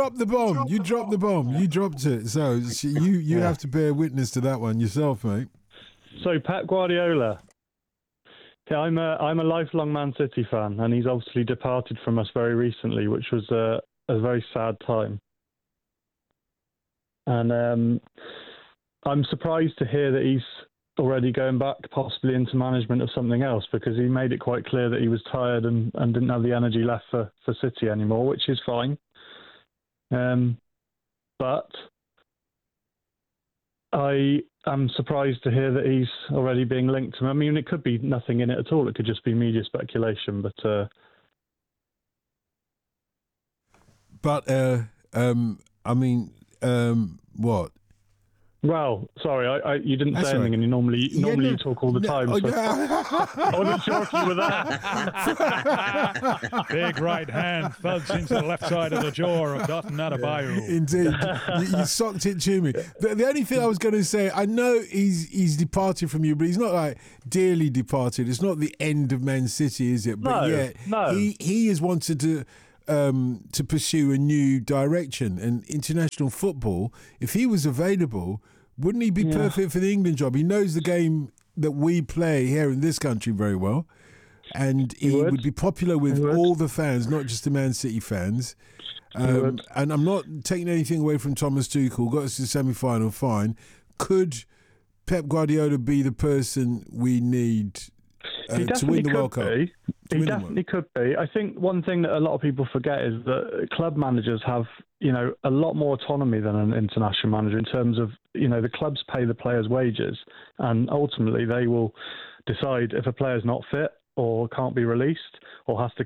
dropped the bomb. You dropped the bomb. You dropped it. So you have to bear witness to that one yourself, mate. So Pep Guardiola. Yeah, I'm a lifelong Man City fan, and he's obviously departed from us very recently, which was a very sad time. And I'm surprised to hear that he's already going back possibly into management of something else, because he made it quite clear that he was tired and didn't have the energy left for City anymore, which is fine. But I am surprised to hear that he's already being linked to him. I mean, it could be nothing in it at all. It could just be media speculation. I mean, what? Well, sorry, you didn't say anything, and normally you talk all the time. So I wasn't sure if you were there. Big right hand thuds into the left side of the jaw of Dotun Adebayo. Indeed, you socked it to me. The only thing I was going to say, I know he's departed from you, but he's not like dearly departed. It's not the end of Man City, is it? But no. He has wanted to pursue a new direction, and international football. If he was available, wouldn't he be perfect for the England job? He knows the game that we play here in this country very well, and he would be popular with all the fans, not just the Man City fans. And I'm not taking anything away from Thomas Tuchel. Got us to the semi-final, fine. Could Pep Guardiola be the person we need to win the World Cup? He definitely could be. I think one thing that a lot of people forget is that club managers have, a lot more autonomy than an international manager in terms of, the clubs pay the players' wages, and ultimately they will decide if a player's not fit or can't be released or has to